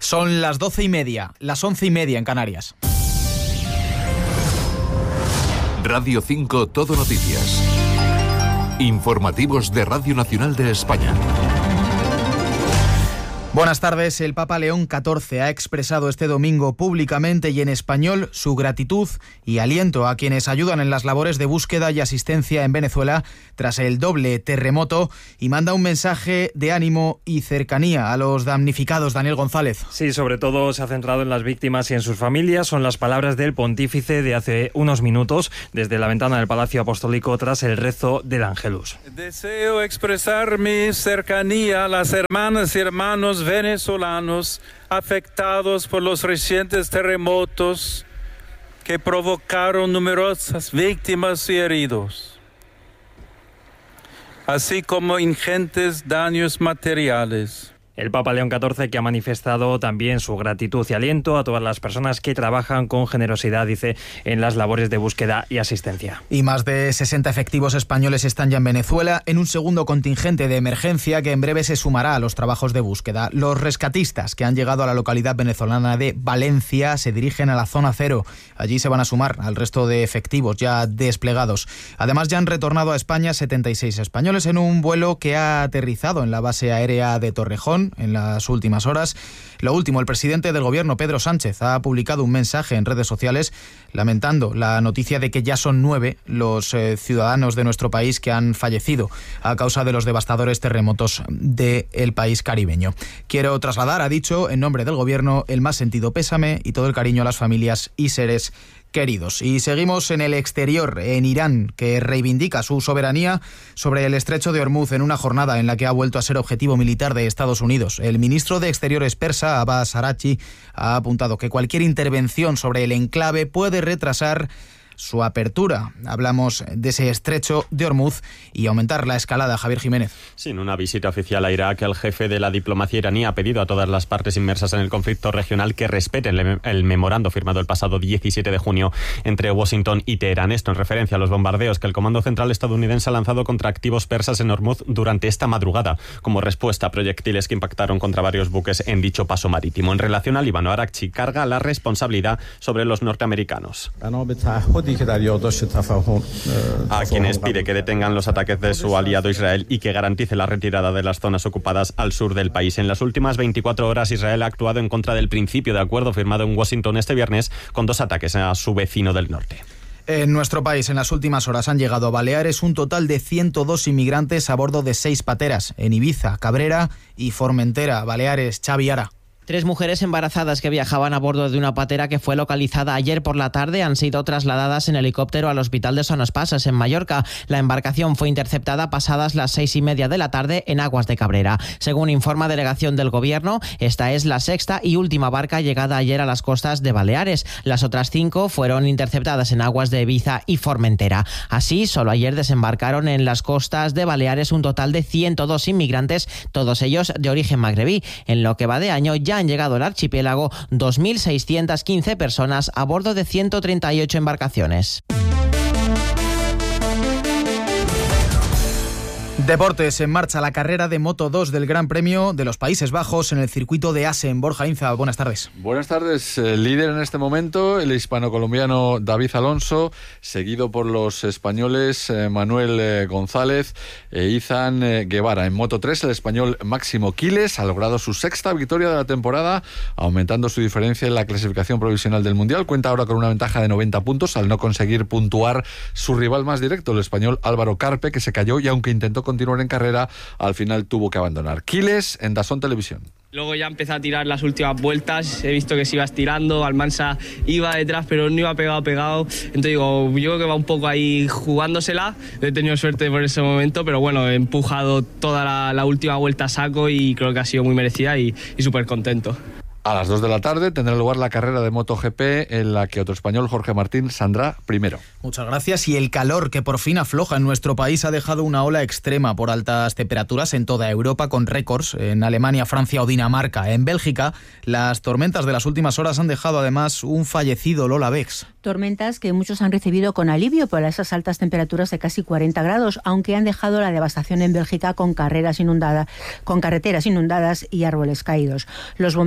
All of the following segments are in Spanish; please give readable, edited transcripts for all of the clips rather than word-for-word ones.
Son las 12:30, las 11:30 en Canarias. Radio 5 Todo Noticias. Informativos de Radio Nacional de España. Buenas tardes. El Papa León XIV ha expresado este domingo públicamente y en español su gratitud y aliento a quienes ayudan en las labores de búsqueda y asistencia en Venezuela tras el doble terremoto y manda un mensaje de ánimo y cercanía a los damnificados. Daniel González. Sí, sobre todo se ha centrado en las víctimas y en sus familias. Son las palabras del pontífice de hace unos minutos desde la ventana del Palacio Apostólico tras el rezo del Ángelus. Deseo expresar mi cercanía a las hermanas y hermanos venezolanos afectados por los recientes terremotos que provocaron numerosas víctimas y heridos, así como ingentes daños materiales. El Papa León XIV, que ha manifestado también su gratitud y aliento a todas las personas que trabajan con generosidad, dice, en las labores de búsqueda y asistencia. Y más de 60 efectivos españoles están ya en Venezuela en un segundo contingente de emergencia que en breve se sumará a los trabajos de búsqueda. Los rescatistas que han llegado a la localidad venezolana de Valencia se dirigen a la zona cero. Allí se van a sumar al resto de efectivos ya desplegados. Además, ya han retornado a España 76 españoles en un vuelo que ha aterrizado en la base aérea de Torrejón en las últimas horas. Lo último, el presidente del gobierno, Pedro Sánchez, ha publicado un mensaje en redes sociales lamentando la noticia de que ya son 9 los ciudadanos de nuestro país que han fallecido a causa de los devastadores terremotos del país caribeño. Quiero trasladar, ha dicho, en nombre del gobierno, el más sentido pésame y todo el cariño a las familias y seres queridos. Y seguimos en el exterior, en Irán, que reivindica su soberanía sobre el estrecho de Hormuz en una jornada en la que ha vuelto a ser objetivo militar de Estados Unidos. El ministro de Exteriores persa, Abbas Araghchi, ha apuntado que cualquier intervención sobre el enclave puede retrasar su apertura. Hablamos de ese estrecho de Hormuz y aumentar la escalada. Javier Jiménez. Sin una visita oficial a Irak, el jefe de la diplomacia iraní ha pedido a todas las partes inmersas en el conflicto regional que respeten el memorando firmado el pasado 17 de junio entre Washington y Teherán. Esto en referencia a los bombardeos que el Comando Central estadounidense ha lanzado contra activos persas en Hormuz durante esta madrugada, como respuesta a proyectiles que impactaron contra varios buques en dicho paso marítimo. En relación al Líbano, Araghchi carga la responsabilidad sobre los norteamericanos, a quienes pide que detengan los ataques de su aliado Israel y que garantice la retirada de las zonas ocupadas al sur del país. En las últimas 24 horas, Israel ha actuado en contra del principio de acuerdo firmado en Washington este viernes con 2 ataques a su vecino del norte. En nuestro país, en las últimas horas han llegado a Baleares un total de 102 inmigrantes a bordo de 6 pateras en Ibiza, Cabrera y Formentera. Baleares, Xavi Ara. 3 mujeres embarazadas que viajaban a bordo de una patera que fue localizada ayer por la tarde han sido trasladadas en helicóptero al hospital de Son Espases, en Mallorca. La embarcación fue interceptada pasadas las 6:30 de la tarde en aguas de Cabrera. Según informa delegación del Gobierno, esta es la 6ª y última barca llegada ayer a las costas de Baleares. Las otras 5 fueron interceptadas en aguas de Ibiza y Formentera. Así, solo ayer desembarcaron en las costas de Baleares un total de 102 inmigrantes, todos ellos de origen magrebí. En lo que va de año ya han llegado al archipiélago 2.615 personas a bordo de 138 embarcaciones. Deportes, en marcha la carrera de Moto 2 del Gran Premio de los Países Bajos en el circuito de Assen. Borja Inza, buenas tardes. Buenas tardes. Líder en este momento el hispano-colombiano David Alonso, seguido por los españoles Manuel González e Izan Guevara. En Moto 3 el español Máximo Quiles ha logrado su 6ª victoria de la temporada, aumentando su diferencia en la clasificación provisional del Mundial. Cuenta ahora con una ventaja de 90 puntos al no conseguir puntuar su rival más directo, el español Álvaro Carpe, que se cayó y aunque intentó continuar en carrera, al final tuvo que abandonar. Quiles en DAZN Televisión. Luego ya empecé a tirar las últimas vueltas, he visto que se iba estirando, Almansa iba detrás pero no iba pegado, entonces digo, yo creo que va un poco ahí jugándosela, he tenido suerte por ese momento, pero bueno, he empujado toda la última vuelta a saco y creo que ha sido muy merecida y súper contento. A las 2 de la tarde tendrá lugar la carrera de MotoGP en la que otro español, Jorge Martín, saldrá primero. Muchas gracias. Y el calor que por fin afloja en nuestro país ha dejado una ola extrema por altas temperaturas en toda Europa, con récords en Alemania, Francia o Dinamarca. En Bélgica, las tormentas de las últimas horas han dejado además un fallecido, Lola Bex. Tormentas que muchos han recibido con alivio por esas altas temperaturas de casi 40 grados, aunque han dejado la devastación en Bélgica con carreteras inundadas y árboles caídos. Los bomberos reportan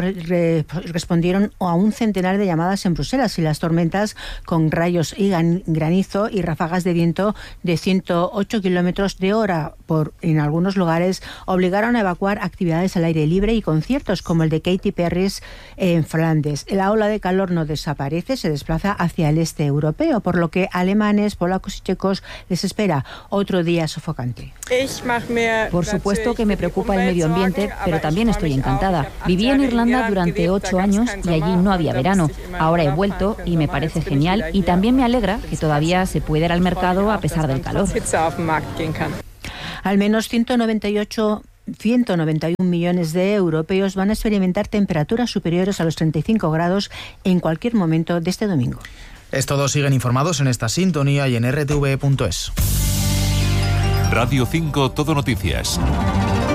respondieron a un centenar de llamadas en Bruselas, y las tormentas con rayos y granizo y ráfagas de viento de 108 kilómetros de hora en algunos lugares obligaron a evacuar actividades al aire libre y conciertos como el de Katy Perry en Flandes. La ola de calor no desaparece, se desplaza hacia el este europeo, por lo que alemanes, polacos y checos les espera otro día sofocante. Por supuesto que me preocupa el medio ambiente, pero también estoy encantada. Viví en Irlanda durante 8 años y allí no había verano. Ahora he vuelto y me parece genial, y también me alegra que todavía se pueda ir al mercado a pesar del calor. Al menos 191 millones de europeos van a experimentar temperaturas superiores a los 35 grados en cualquier momento de este domingo. Es todo, siguen informados en esta sintonía y en rtv.es. Radio 5 Todo Noticias.